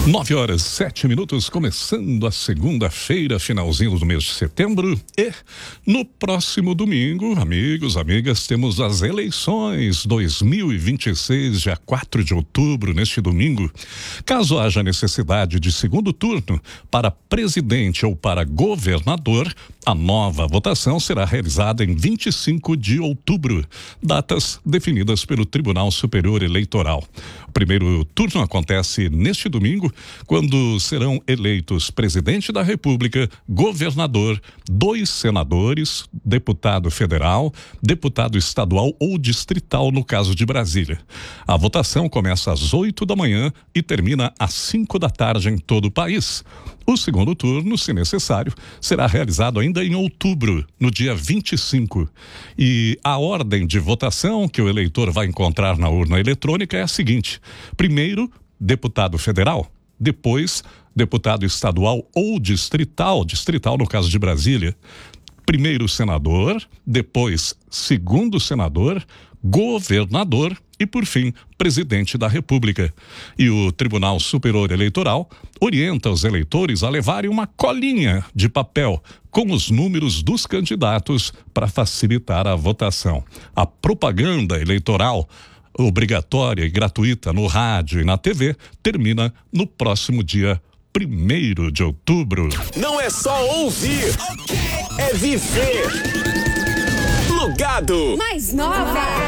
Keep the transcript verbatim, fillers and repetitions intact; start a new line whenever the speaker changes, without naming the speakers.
Nove horas, sete minutos, começando a segunda-feira, finalzinho do mês de setembro. E no próximo domingo, amigos, amigas, temos as eleições dois mil e vinte e seis, dia quatro de outubro, neste domingo. Caso haja necessidade de segundo turno para presidente ou para governador, a nova votação será realizada em vinte e cinco de outubro, datas definidas pelo Tribunal Superior Eleitoral. O primeiro turno acontece neste domingo, quando serão eleitos presidente da República, governador, dois senadores, deputado federal, deputado estadual ou distrital no caso de Brasília. A votação começa às oito da manhã e termina às cinco da tarde em todo o país. O segundo turno, se necessário, será realizado ainda em outubro, no dia vinte e cinco. E a ordem de votação que o eleitor vai encontrar na urna eletrônica é a seguinte: primeiro, deputado federal, depois, deputado estadual ou distrital, distrital no caso de Brasília, primeiro senador, depois segundo senador, governador e, por fim, presidente da República. E o Tribunal Superior Eleitoral orienta os eleitores a levarem uma colinha de papel com os números dos candidatos para facilitar a votação. A propaganda eleitoral obrigatória e gratuita no rádio e na T V termina no próximo dia primeiro de outubro.
Não é só ouvir, é viver. Plugado.
Mais nova.